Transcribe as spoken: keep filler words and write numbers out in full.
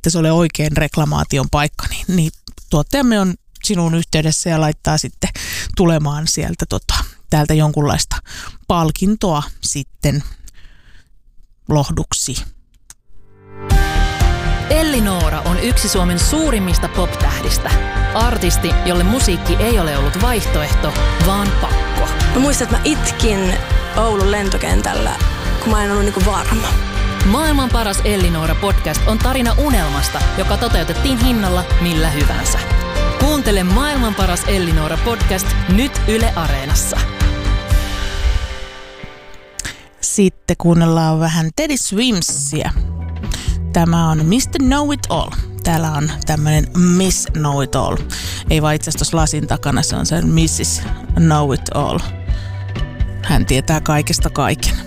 että se ole oikein reklamaation paikka, niin, niin tuottajamme on sinun yhteydessä ja laittaa sitten tulemaan sieltä tota, täältä jonkunlaista palkintoa sitten lohduksi. Elli Noora on yksi Suomen suurimmista pop-tähdistä. Artisti, jolle musiikki ei ole ollut vaihtoehto, vaan pakko. Mä muistan, että mä itkin Oulun lentokentällä, kun mä en ollut niinku varma. Maailman paras Elli Noora podcast on tarina unelmasta, joka toteutettiin hinnalla millä hyvänsä. Kuuntele Maailman paras Elli Noora podcast nyt Yle Areenassa. Sitten kuunnellaan vähän Teddy Swimsia. Tämä on mister Know It All. Täällä on tämmöinen Miss Know It All. Ei vaan itse asiassa tuossa lasin takana, se on se missis Know It All. Hän tietää kaikesta kaiken.